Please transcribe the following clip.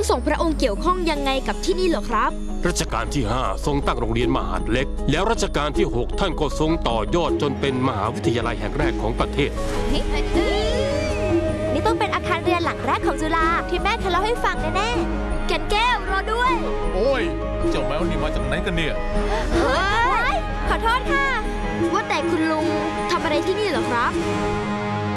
ทรงพระองค์เกี่ยวข้องยังไงกับที่นี่เหรอครับรัชกาลที่5ทรงตั้งโรงเรียนมหาดเล็กแล้วรัชกาลที่6ท่านก็ทรงต่อยอดจนเป็นมหาวิทยาลัยแห่งแรกของประเทศนี่ต้องเป็นอาคารเรียนหลังแรกของจุฬาที่แม่เคยเล่าให้ฟังแน่ๆแก่นแก้วรอด้วยโอ้ยเจ้าแมวนี่มาจากไหนกันเนี่ยเฮ้ยขอโทษค่ะว่าแต่คุณลุงทำอะไรที่นี่เหรอครับ